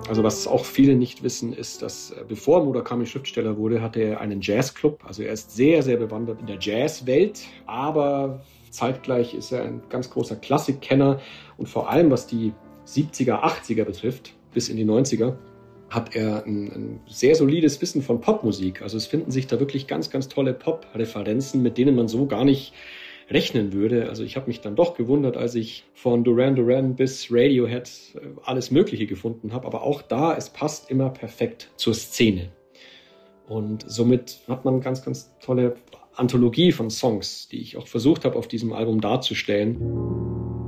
Also was auch viele nicht wissen, ist, dass bevor Murakami Schriftsteller wurde, hatte er einen Jazzclub. Also er ist sehr, sehr bewandert in der Jazzwelt, aber zeitgleich ist er ein ganz großer Klassikkenner und vor allem, was die 70er, 80er betrifft, bis in die 90er, hat er ein sehr solides Wissen von Popmusik. Also es finden sich da wirklich ganz, ganz tolle Pop-Referenzen, mit denen man so gar nicht rechnen würde. Also ich habe mich dann doch gewundert, als ich von Duran Duran bis Radiohead alles Mögliche gefunden habe. Aber auch da, es passt immer perfekt zur Szene. Und somit hat man ganz, ganz tolle Anthologie von Songs, die ich auch versucht habe, auf diesem Album darzustellen.